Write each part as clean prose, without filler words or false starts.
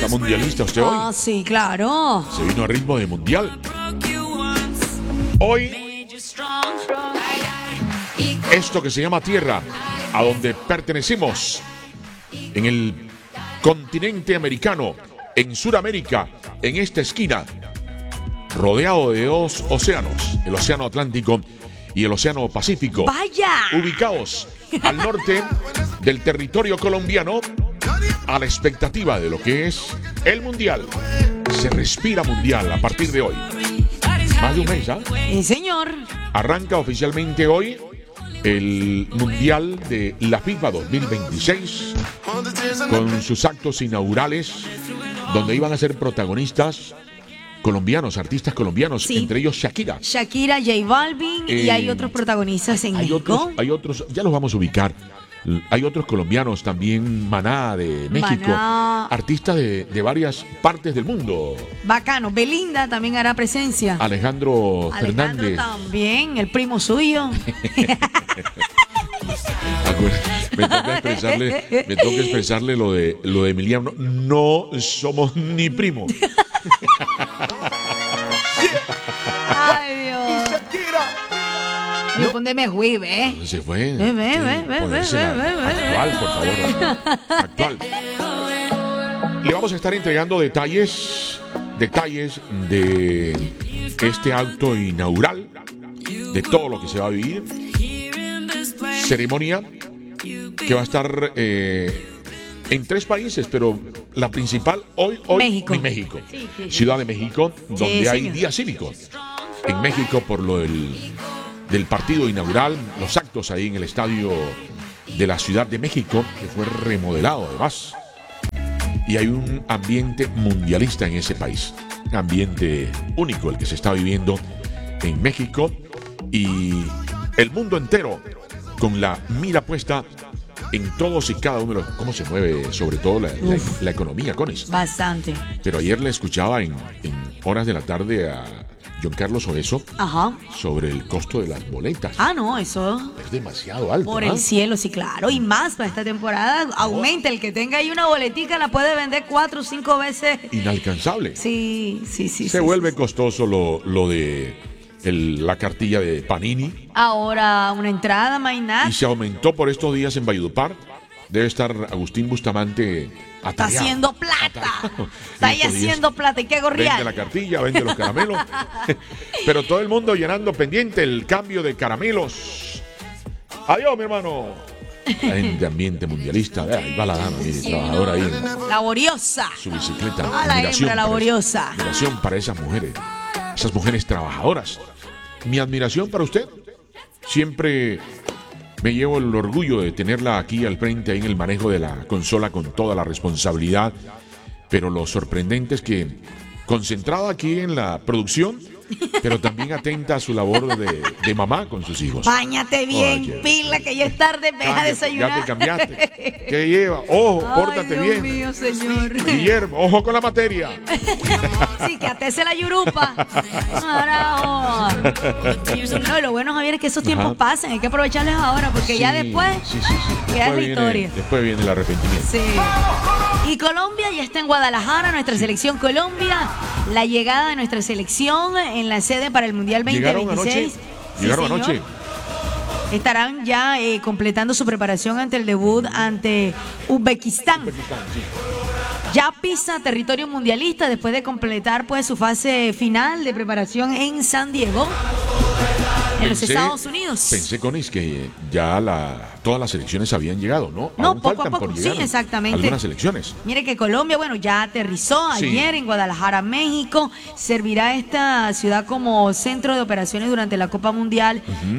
¿Está mundialista usted hoy? Ah, sí, claro. Se vino a ritmo de mundial. Hoy, esto que se llama Tierra, a donde pertenecemos, en el continente americano, en Sudamérica, en esta esquina, rodeado de dos océanos, el océano Atlántico y el océano Pacífico. ¡Vaya! Ubicados al norte del territorio colombiano, a la expectativa de lo que es el mundial. Se respira mundial a partir de hoy. Más de un mes, ¿ah? Sí, señor. Arranca oficialmente hoy el Mundial de la FIFA 2026 con sus actos inaugurales, donde iban a ser protagonistas colombianos, artistas colombianos, Sí. entre ellos Shakira. Shakira, J Balvin y hay otros protagonistas en México. Hay otros, ya los vamos a ubicar. Hay otros colombianos también, Maná de México, Maná. artistas de varias partes del mundo. Bacano. Belinda también hará presencia. Alejandro Alejandro Fernández. también, el primo suyo. Me toca expresarle lo de Emiliano. No somos ni primos. Ay, Dios. Me pondeme ¿eh? Se fue. Ve. Actual, por favor. Actual. Le vamos a estar entregando detalles de este acto inaugural, de todo lo que se va a vivir. Ceremonia que va a estar en 3 países, pero la principal hoy México. en México. Sí. Ciudad de México, donde hay señor. día cívico. En México por lo del partido inaugural, los actos ahí en el estadio de la Ciudad de México, que fue remodelado además. Y hay un ambiente mundialista en ese país. Un ambiente único el que se está viviendo en México y el mundo entero con la mira puesta en todos y cada uno de los... ¿Cómo se mueve sobre todo la economía, Conis? Bastante. Pero ayer le escuchaba en horas de la tarde a John Carlos Oeso Ajá. sobre el costo de las boletas. Ah, no, eso Es demasiado alto. por ¿ah? el cielo, sí, claro. Y más para esta temporada. Aumenta. El que tenga ahí una boletica la puede vender 4 o 5 veces. Inalcanzable. Sí. Se vuelve costoso lo de la cartilla de Panini. Ahora una entrada, mainar. Y se aumentó por estos días en Valledupar. Debe estar Agustín Bustamante Está atareado. haciendo plata. Atareado. Está ahí En estos días. haciendo plata. Hay que Vende gorrear. la cartilla, vende los caramelos. Pero todo el mundo llenando pendiente el cambio de caramelos. Adiós, mi hermano. La gente ambiente mundialista. Vea, ahí va la dama, mire, trabajadora ahí en Laboriosa. su bicicleta. A la hembra laboriosa. Admiración para esas mujeres trabajadoras. Mi admiración para usted. Siempre me llevo el orgullo de tenerla aquí al frente, ahí en el manejo de la consola con toda la responsabilidad. Pero lo sorprendente es que, concentrada aquí en la producción, pero también atenta a su labor de mamá con sus hijos. Báñate bien, Oye. pila, que ya es tarde. Ve a Cámbiate, desayunar. ya te cambiaste. ¿Qué lleva? Ojo, Ay, pórtate Dios bien. mío, señor. Guillermo, ojo con la materia. Sí, que atese la yurupa. Carajo. No, lo bueno, Javier, es que esos tiempos Ajá. pasan. Hay que aprovecharlos ahora, porque ya después Sí. queda la Después historia. después viene el arrepentimiento. Sí. Y Colombia ya está en Guadalajara, nuestra selección Colombia. La llegada de nuestra selección en la sede para el Mundial 2026. Llegaron Sí, anoche. señor. Estarán ya completando su preparación ante el debut ante Uzbekistán. Sí. Ya pisa territorio mundialista después de completar pues su fase final de preparación en San Diego, en los Estados Unidos. Pensé, Conis, que ya todas las selecciones habían llegado, ¿no? No, Aún poco a faltan poco, por sí, llegar exactamente. algunas selecciones. Mire que Colombia, bueno, ya aterrizó Sí. ayer en Guadalajara, México. Servirá esta ciudad como centro de operaciones durante la Copa Mundial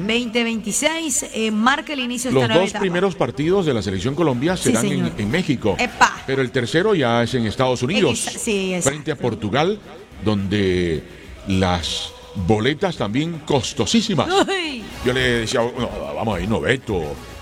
2026. Marca el inicio de Los esta nueva dos etapa. primeros partidos de la selección Colombia Sí, serán señor. en México. Epa. Pero el tercero ya es en Estados Unidos. Sí, exacto. Frente a Portugal, donde las boletas también costosísimas. Uy. Yo le decía, no, vamos ahí, Noveto,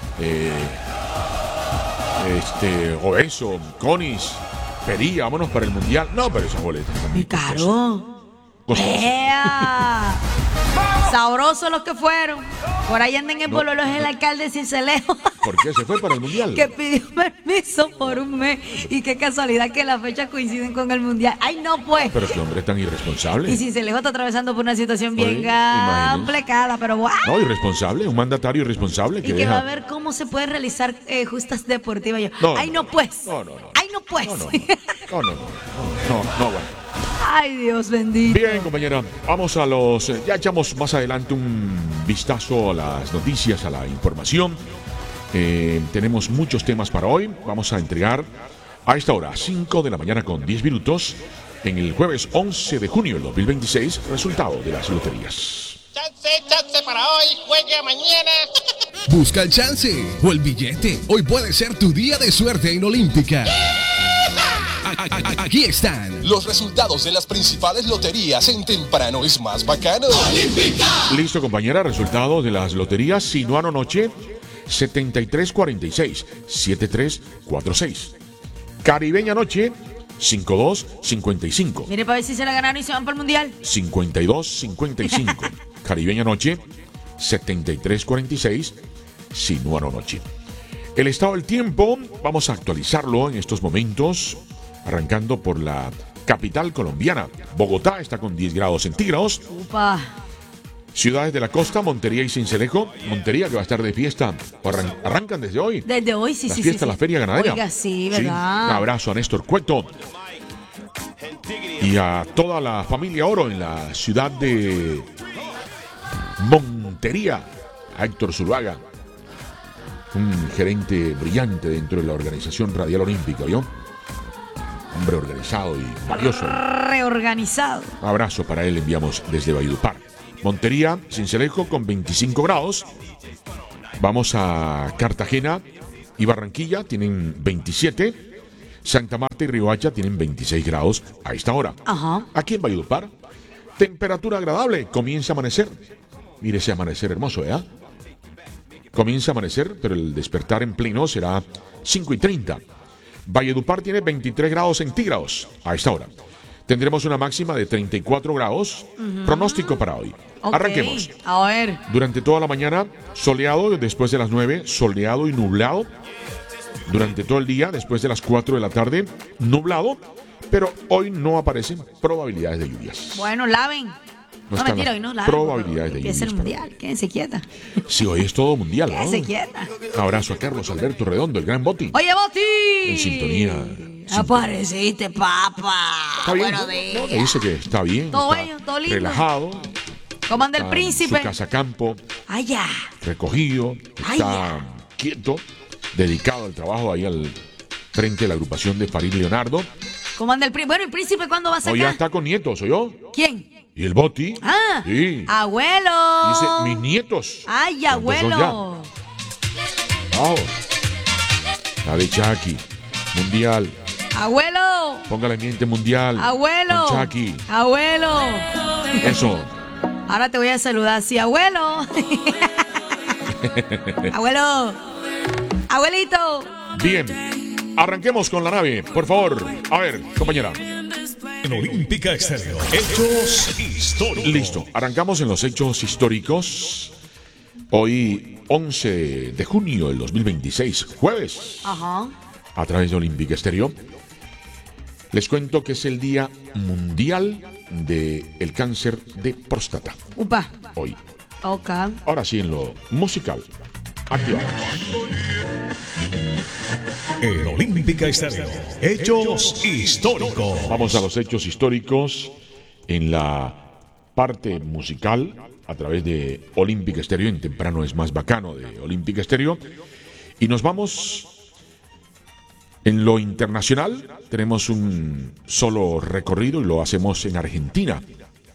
Obeso, Conis, Pería, vámonos para el Mundial. No, pero esas boletas Muy también caro. costosas. ¡Ea! Sabrosos los que fueron. Por ahí andan en Pololos el alcalde de Sincelejo. ¿Por qué se fue para el mundial? Que pidió permiso por un mes. Y qué casualidad que las fechas coinciden con el mundial. ¡Ay, no, pues! Pero qué hombre tan irresponsable. Y Sincelejo está atravesando por una situación bien imagínense. complicada, pero ¡guau! No, irresponsable, un mandatario irresponsable Y que que va a deja... ver cómo se puede realizar justas deportivas. Yo, No, ¡ay, no, no, pues! no, no. ¡Ay, no, pues! No, bueno. ¡Ay, Dios bendito! Bien, compañera, vamos a los... ya echamos más adelante un vistazo a las noticias, a la información. Tenemos muchos temas para hoy. Vamos a entregar a esta hora, 5 de la mañana con 10 minutos, en el jueves 11 de junio del 2026, resultado de las loterías. Chance para hoy, juegue mañana. Busca el chance o el billete. Hoy puede ser tu día de suerte en Olímpica. Aquí están los resultados de las principales loterías en Temprano es Más Bacano. ¡Olímpica! Listo, compañera, resultados de las loterías. Sinuano Noche, 7346, 7346. Caribeña Noche, 5255. Mire para ver si se la ganaron y se van para el mundial. 5255. Caribeña Noche, 7346. Sinuano Noche. El estado del tiempo, vamos a actualizarlo en estos momentos, arrancando por la capital colombiana. Bogotá está con 10 grados centígrados. Upa. Ciudades de la costa, Montería y Sincelejo. Montería que va a estar de fiesta. Arrancan desde hoy. Desde hoy, sí, La sí. fiesta, sí. la feria ganadera. Oiga, sí, ¿verdad? Un abrazo a Néstor Cueto y a toda la familia Oro en la ciudad de Montería. A Héctor Zuluaga, un gerente brillante dentro de la organización radial olímpica, ¿vio? Hombre organizado y valioso. Reorganizado. Un abrazo para él enviamos desde Valledupar. Montería, Sincelejo con 25 grados. Vamos a Cartagena y Barranquilla, tienen 27. Santa Marta y Riohacha tienen 26 grados a esta hora. Ajá. Aquí en Valledupar, temperatura agradable, comienza a amanecer. Mire ese amanecer hermoso, ¿eh? Comienza a amanecer, pero el despertar en pleno será 5:30. Valledupar tiene 23 grados centígrados a esta hora. Tendremos una máxima de 34 grados. Pronóstico para hoy. Ok, Arranquemos. A ver. Durante toda la mañana, soleado, después de las 9, soleado y nublado. Durante todo el día, después de las 4 de la tarde, nublado. Pero hoy no aparecen probabilidades de lluvias. Bueno, laven. No, están mentira, las hoy no laven. probabilidades de Empieza el lluvias. mundial. Quédense quieta. Sí, hoy es todo mundial, ¿no? Quédense quieta. Abrazo a Carlos Alberto Redondo, el gran Boti. Oye, Boti. En sintonía. Apareciste, papá. Está bien. Buenos ¿no? días. Me dice que está bien. Todo está bello, todo lindo. relajado. ¿Cómo anda el Está en príncipe? su casa campo, Ay, ya. recogido. Ay, Está quieto, dedicado al trabajo ahí al frente de la agrupación de Farid Leonardo. ¿Cómo anda el príncipe? Bueno, ¿el príncipe cuándo va a O sacar? ya está con nietos, ¿o yo? ¿Quién? Y el Boti. Ah, Sí. abuelo. Dice, mis nietos. Ay, ¿Cuántos son abuelo. ya? Vamos. Dale, Chucky. Mundial. Abuelo. Póngale miente mundial. Abuelo. Con Chucky. Abuelo. Eso. Ahora te voy a saludar así, abuelo. Abuelo. Abuelito. Bien. Arranquemos con la nave, por favor. A ver, compañera. En Olímpica Estéreo. Hechos históricos. Listo. Arrancamos en los hechos históricos. Hoy, 11 de junio del 2026, jueves, Ajá. a través de Olímpica Estéreo. Les cuento que es el Día Mundial del Cáncer de Próstata. Upa. Hoy. Ok. Ahora sí, en lo musical. Activamos. En Olímpica Estéreo. Hechos históricos. Vamos a los hechos históricos en la parte musical a través de Olímpica Estéreo. En Temprano es Más Bacano de Olímpica Estéreo. Y nos vamos en lo internacional. Tenemos un solo recorrido y lo hacemos en Argentina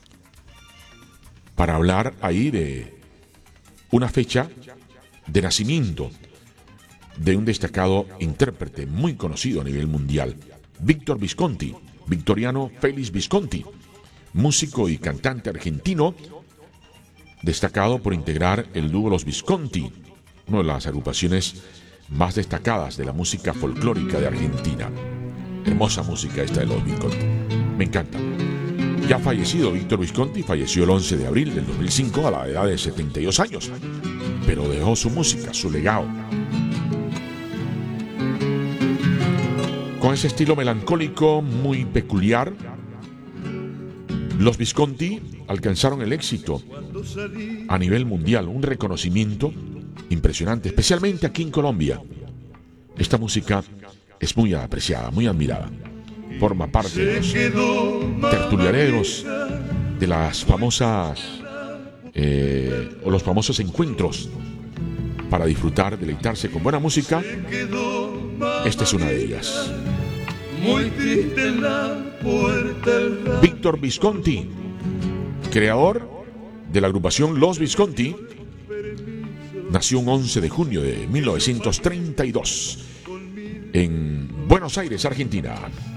para hablar ahí de una fecha de nacimiento de un destacado intérprete muy conocido a nivel mundial, Víctor Visconti, Victoriano Félix Visconti, músico y cantante argentino, destacado por integrar el dúo Los Visconti, una de las agrupaciones más destacadas de la música folclórica de Argentina. Hermosa música esta de Los Visconti, me encanta. Ya fallecido Víctor Visconti, falleció el 11 de abril del 2005 a la edad de 72 años. pero dejó su música, su legado. Con ese estilo melancólico muy peculiar, los Visconti alcanzaron el éxito a nivel mundial, un reconocimiento impresionante, especialmente aquí en Colombia. Esta música es muy apreciada, muy admirada. Forma parte de los tertulianeros, de las famosas o los famosos encuentros para disfrutar, deleitarse con buena música. Esta es una de ellas. Víctor Visconti, creador de la agrupación Los Visconti, nació un 11 de junio de 1932 en Buenos Aires, Argentina.